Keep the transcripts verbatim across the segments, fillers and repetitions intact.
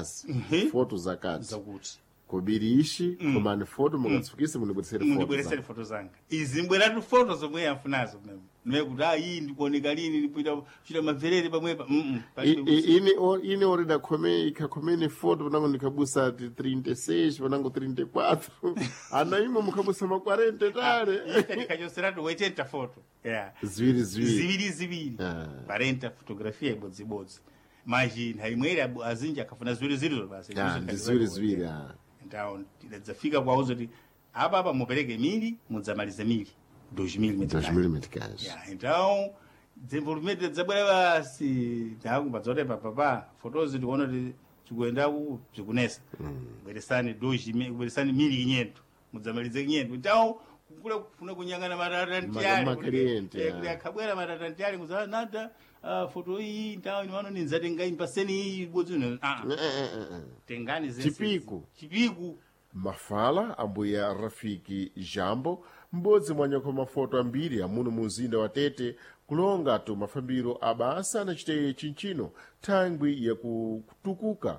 foto zakati zakuti kubirishi mm. komani foto mukatsukise munibweresere foto munibweresere foto zanga izi mbweratu foto zomwe yafunazo memo niwe kuti ah iyi ndikuoneka lini ndipita kuchita maverere pamwepa mm ini ini orida kome ikakomene foto panango ndikabusa trinta e seis panango trinta e quatro ana imo mukabusa ma quarenta tale ndikachoserato oitenta foto yeah ziwiri ziwiri ziwiri ziwiri quarenta fotografia ibodzi ibodzi maji haimwera azinji akafuna ziwiri ziwiri basi ziwiri ziwiri então tidadzafika kwauzo kuti apa apa mupereke mili mudzamalize mili dois mil meticais yeah então desenvolvimento dzabwera basi ndakumbadzote papapa fotos tikuona kuti tikuenda ku zikunesa bweresani dois mil bweresani mili inyeto mudzamalize inyeto então kukula kufuna kunyangana matatantiali kuti akabwera matatantiali kuzana nada foto iyi então ino ni nzatenga impaseni iyi bodzino ah tengani zese chipiku chipiku mafala ambuya Rafiki Jambo mbodzi mwanyako mafoto ambiri amuno muzinda wa Tete kulonga tu mafambiro abasa na chite chinchino thangwi ya kutukuka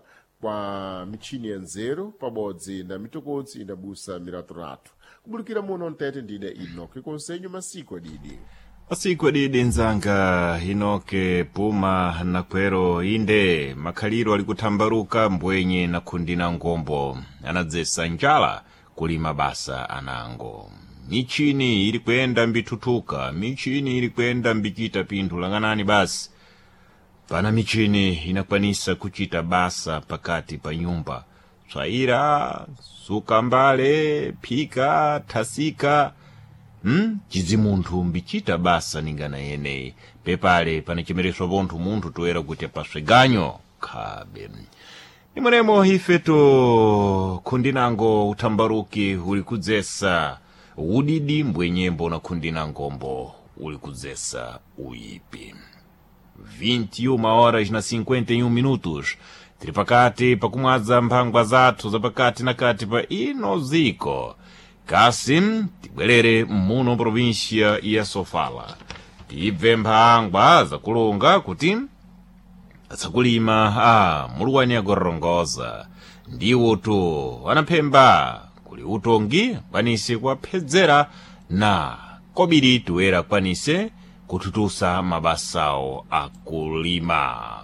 kwa michini ya nzero pabodzi na mitokodzi inabusa miraturatu kubulikira muno Tete ndine Inoke konsenyo masiku adidi masiku adidi nzanga Inoke Puma na kwero inde makhaliro alikutambaruka mbwenye na kundina ngombo anadzesa njala kulima basa anango michini ili kwenda mbitutuka michini ili kwenda mbikita pindu langanani basi pana michini inakwanisa kuchita basa pakati pa nyumba swaira sukambale pika tasika Hmm? Chizi munthu mbichita basa ningana yenei pepale panachimereswa bonthu munthu toera kuti paswe ganyo khabe nimweremo ifeto kundinango utambaruki uli kudzesa udidi mbwenyembo na kundinangombo uli kudzesa uyipi vinte e uma horas na cinquenta e um minutos tiri pakati pakumwadza mphangwa zathu zapakati na kati pa ino ziko Kasim tibwerere muno provincia ya Sofala tibve mphangwa zakulonga kuti atsakulima a muluwani agorongoza ndiwo tu anaphemba kuli utongi kwanise kwaphedzera na kobiri tuwera kwanise kututusa mabasawo akulima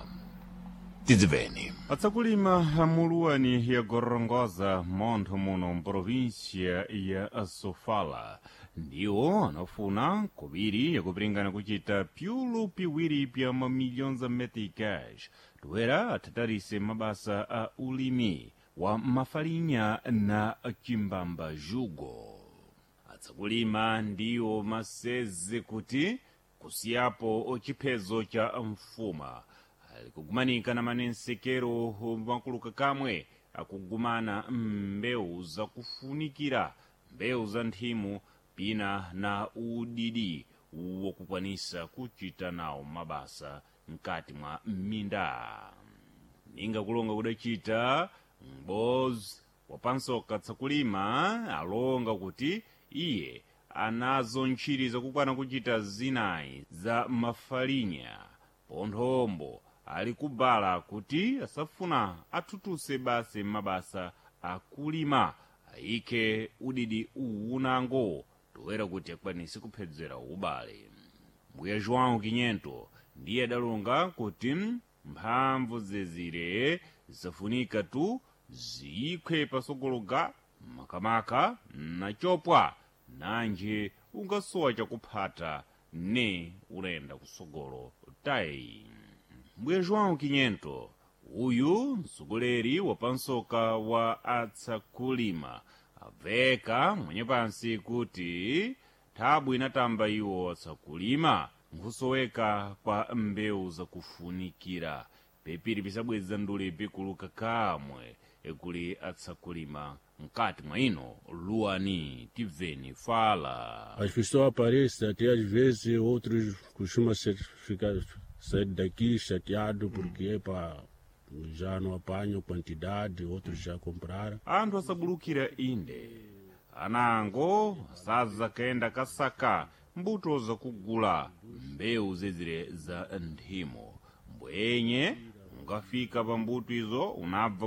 tiziveni atsakulima muluwani ya gorongoza montho muno mprovincia ya Sofala ndiwo anafuna kobiri yakupringana kuchita pyulu piwiri pya mamilhões a meticais toera atatarise mabasa a ulimi wa mafarinha na chimbamba jugo atsakulima ndiwo maseze kuti kusiyapo chiphezo cha mfuma alikugumanika na manensekero makuluka kamwe akugumana mbewu za kufunikira mbewu za nthimu pina na udidi wokukwanisa kuchita nawo mabasa mkati mwa minda ninga kulonga kudachita mbozi wapansoka tsakulima alonga kuti iye anazo ntchiri zakukwana kuchita zinayi za mafarinha ponthombo ali kubala kuti asafuna atutuse base mabasa akulima ayike udidi uwunango toera kuti akwanise kuphedzera ubale mbuya João Quinhento ndiye adalonga kuti mphamvu zezire zisafunika tu zikwe pasogologa makamaka na chopwa nanje ungasowa chakuphata ne ulenda kusogolo tayi mbuya João Quinhento uyu mtsogoleri wa pansoka wa atsakulima aveka mwenye pansi kuti thabu inatamba iwo atsakulima nkhusoweka kwa mbewu zakufunikira pepiri pisabweza ndule pikuluka kamwe ekuli atsakulima mkati mwa ino luani tiveni fala. As pessoas aparecem até às vezes outros costumam ser, ficar sair daqui chateado porque é para já não apanham quantidade, outros já compraram. Anthu asabulukira inde anango asaza kaenda kasaka mbuto zakugula mbewu zezire za nthimo mbwenye ungafika pa mbuto izo unabva